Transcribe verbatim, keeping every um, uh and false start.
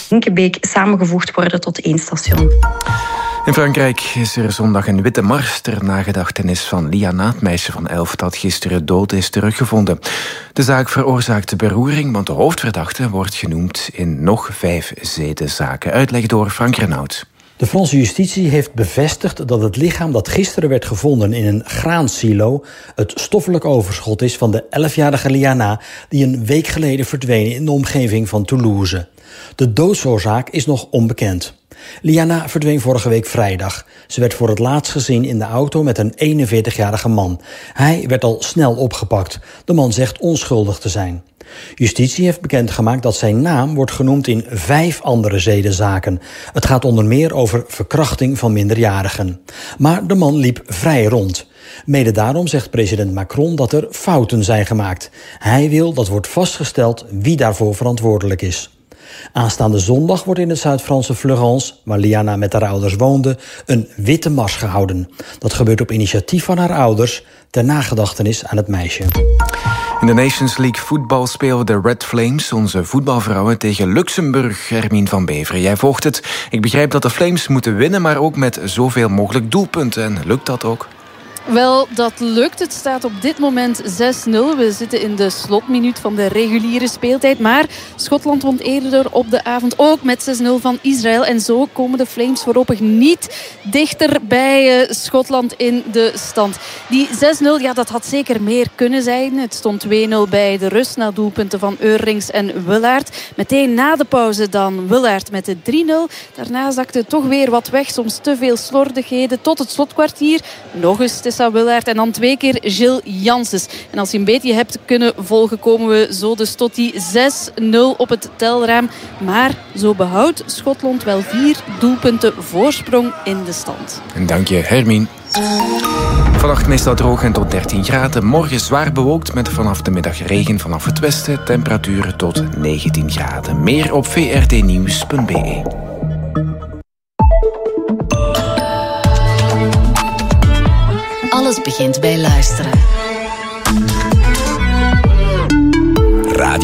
Linkebeek samengevoegd worden tot één station. In Frankrijk is er zondag een witte mars ter nagedachtenis van Liana, het meisje van elf dat gisteren dood is teruggevonden. De zaak veroorzaakte beroering, want de hoofdverdachte wordt genoemd in nog vijf zedenzaken. Uitleg door Frank Renaud. De Franse justitie heeft bevestigd dat het lichaam dat gisteren werd gevonden in een graansilo het stoffelijk overschot is van de elfjarige Liana, die een week geleden verdween in de omgeving van Toulouse. De doodsoorzaak is nog onbekend. Liana verdween vorige week vrijdag. Ze werd voor het laatst gezien in de auto met een eenenveertigjarige man. Hij werd al snel opgepakt. De man zegt onschuldig te zijn. Justitie heeft bekendgemaakt dat zijn naam wordt genoemd in vijf andere zedenzaken. Het gaat onder meer over verkrachting van minderjarigen. Maar de man liep vrij rond. Mede daarom zegt president Macron dat er fouten zijn gemaakt. Hij wil dat wordt vastgesteld wie daarvoor verantwoordelijk is. Aanstaande zondag wordt in het Zuid-Franse Fleurance, waar Liana met haar ouders woonde, een witte mars gehouden. Dat gebeurt op initiatief van haar ouders ter nagedachtenis aan het meisje. In de Nations League voetbal spelen de Red Flames, onze voetbalvrouwen, tegen Luxemburg. Hermine van Beveren, jij volgt het. Ik begrijp dat de Flames moeten winnen, maar ook met zoveel mogelijk doelpunten. En lukt dat ook? Wel, dat lukt. Het staat op dit moment zes nul. We zitten in de slotminuut van de reguliere speeltijd. Maar Schotland won eerder op de avond ook met zes nul van Israël. En zo komen de Flames voorlopig niet dichter bij uh, Schotland in de stand. Die zes nul, ja, dat had zeker meer kunnen zijn. Het stond twee nul bij de rust na doelpunten van Eurlings en Willaert. Meteen na de pauze dan Willaert met de drie nul. Daarna zakte het toch weer wat weg. Soms te veel slordigheden tot het slotkwartier. Nog eens Tessa Willaert en dan twee keer Gilles Janssens. En als je een beetje hebt kunnen volgen, komen we zo dus tot die zes nul op het telraam. Maar zo behoudt Schotland wel vier doelpunten voorsprong in de stand. En dank je, Hermine. Vannacht meestal droog en tot dertien graden. Morgen zwaar bewolkt met vanaf de middag regen vanaf het westen. Temperaturen tot negentien graden. Meer op v r t nieuws punt b e. Alles begint bij luisteren.